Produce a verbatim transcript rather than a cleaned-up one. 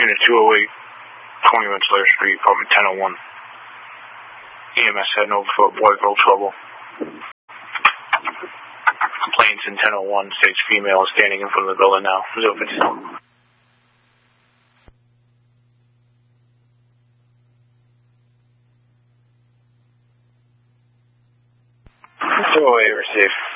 Unit two oh eight, twenty Rensselaer Street, apartment ten oh one. E M S heading over for boy girl trouble. Complaints in ten oh one states female is standing in front of the building now. zero fifty-seven. two oh eight, receive.